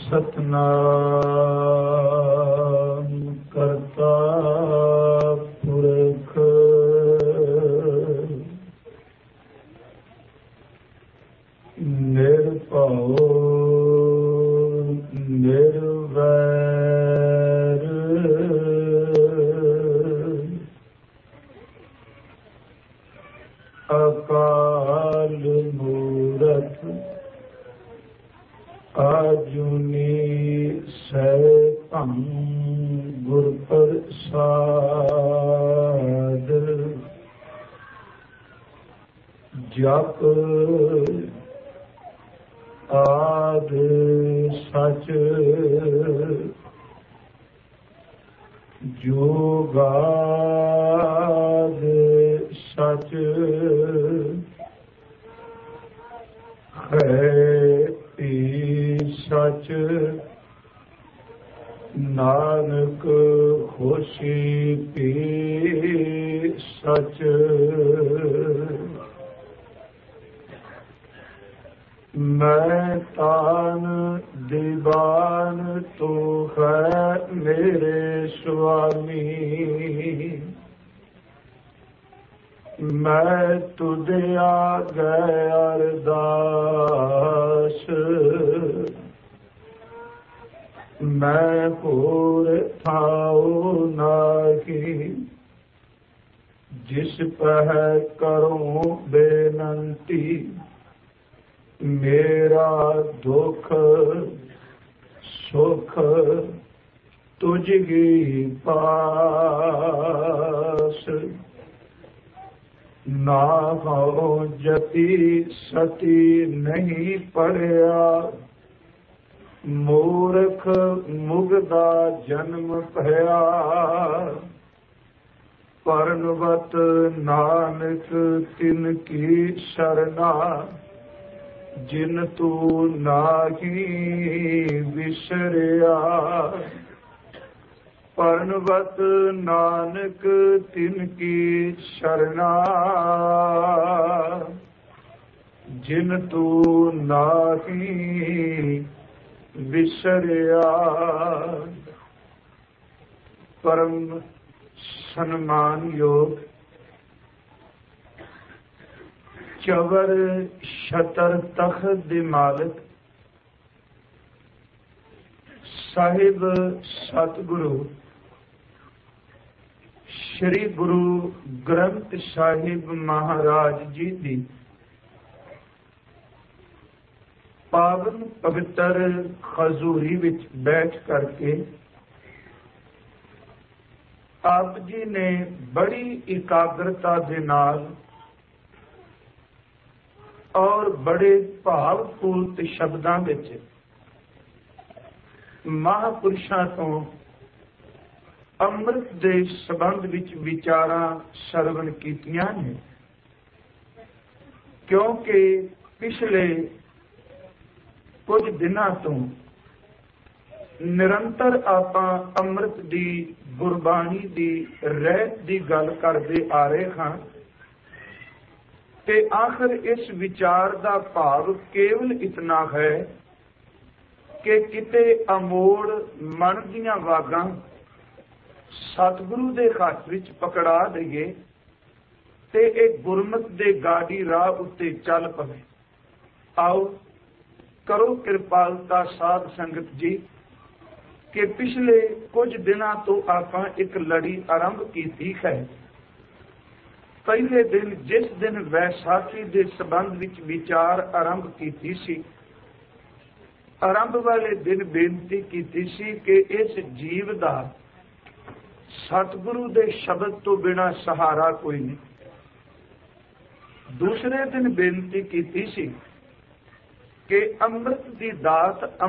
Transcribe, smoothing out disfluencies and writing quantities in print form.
ਸਤਨਾਮ ਕਰਤਾ ਪੁਰਖ ਨਿਰਭਉ ਨਿਰਵੈਰ ਅਕਾਲ ਮੂਰਤ ਆਜੂਨੀ ਸੈਭੰ ਗੁਰ ਪ੍ਰਸਾਦ ਜਪ ਆਦਿ ਸਚ ਜੁਗਾਦਿ ਸਚ ਹੈ ਸਚ ਨਾਨਕ ਹੋਸੀ ਪੀ ਸਚ ਮੈਂ ਤਾਨ ਦੀਵਾਨ ਤੂੰ ਹੈ ਮੇਰੇ ਸੁਆਮੀ ਮੈਂ ਤੁਧ ਆਗੇ ਅਰਦਾਸ ਮੈਂ ਹੋਰ ਥਾਉ ਨਾਹੀ ਜਿਸ ਪਹਿ ਕਰੂੰ ਬੇਨੰਤੀ ਮੇਰਾ ਦੁਖ ਸੁਖ ਤੁਝੀ ਪਾਸ ਨਾ ਹੋ ਜਤੀ ਸਤੀ ਨਹੀਂ ਪੜਿਆ ਮੂਰਖ ਮੁਗਦਾ ਜਨਮ ਭਇਆ ਪਰਨਵਤ ਨਾਨਕ ਤਿਨ ਕੀ ਸ਼ਰਨਾ ਜਿਨ ਤੂੰ ਨਾਹੀ ਵਿਸਰਿਆ ਪਰਨਵਤ ਨਾਨਕ ਤਿਨ ਕੀ ਸ਼ਰਨਾ ਜਿਨ ਤੂੰ ਨਾਹੀ ਵਿਸਰਿਆ। ਪਰਮ ਸਨਮਾਨਯੋਗ ਚਵਰ ਛਤਰ ਤਖਤ ਦੇ ਮਾਲਕ ਸਾਹਿਬ ਸਤਿਗੁਰੂ ਸ਼੍ਰੀ ਗੁਰੂ ਗ੍ਰੰਥ ਸਾਹਿਬ ਮਹਾਰਾਜ ਜੀ ਦੀ ਪਾਵਨ ਪਵਿੱਤਰ ਹਜ਼ੂਰੀ ਵਿੱਚ ਬੈਠ ਕਰਕੇ ਆਪ ਜੀ ਨੇ ਬੜੀ ਇਕਾਗਰਤਾ ਦੇ ਨਾਲ ਔਰ ਬੜੇ ਭਾਵਪੂਰਤ ਸ਼ਬਦਾਂ ਵਿੱਚ ਮਹਾਂਪੁਰਸ਼ਾਂ ਤੋਂ ਅੰਮ੍ਰਿਤ ਦੇ ਸੰਬੰਧ ਵਿੱਚ ਵਿਚਾਰਾਂ ਸਰਵਣ ਕੀਤੀਆਂ ਨੇ, ਕਿਉਂਕਿ ਪਿਛਲੇ ਕੁਝ ਦਿਨਾਂ ਤੋਂ ਨਿਰੰਤਰ ਆਪਾਂ ਅੰਮ੍ਰਿਤ ਦੀ ਗੁਰਬਾਣੀ ਦੀ ਰਹਿਤ ਦੀ ਗੱਲ ਕਰਦੇ ਆ ਰਹੇ ਹਾਂ ਤੇ ਆਖਰ ਇਸ ਵਿਚਾਰ ਦਾ ਭਾਵ ਕੇਵਲ ਇਤਨਾ ਹੈ ਕਿ ਕਿਤੇ ਅਮੋੜ ਮਨ ਦੀਆਂ ਵਾਗਾਂ ਸਤਿਗੁਰੂ ਦੇ ਹੱਥ ਵਿੱਚ ਪਕੜਾ ਦਈਏ ਤੇ ਇਹ ਗੁਰਮਤਿ ਦੇ ਗਾੜੀ ਰਾਹ ਉੱਤੇ ਚੱਲ ਪਵੇ। ਆਓ ਕਰੋ ਕਿਰਪਾਲਤਾ ਸਾਧ ਸੰਗਤ ਜੀ ਕਿ ਪਿਛਲੇ ਕੁਝ ਦਿਨਾਂ ਤੋਂ ਆਪਾਂ ਇੱਕ ਲੜੀ ਆਰੰਭ ਕੀਤੀ ਹੈ। ਪਹਿਲੇ ਦਿਨ ਜਿਸ ਦਿਨ ਵੈਸਾਖੀ ਦੇ ਸੰਬੰਧ ਵਿੱਚ ਵਿਚਾਰ ਆਰੰਭ ਕੀਤੀ ਸੀ, ਆਰੰਭ ਵਾਲੇ ਦਿਨ ਬੇਨਤੀ ਕੀਤੀ ਸੀ ਕਿ ਇਸ ਜੀਵ ਦਾ ਸਤਿਗੁਰੂ ਦੇ ਸ਼ਬਦ ਤੋਂ ਬਿਨਾਂ ਸਹਾਰਾ ਕੋਈ ਨਹੀਂ। ਦੂਸਰੇ ਦਿਨ ਬੇਨਤੀ ਕੀਤੀ ਸੀ ਕਿ ਅੰਮ੍ਰਿਤ ਦੀ ਦਾਤ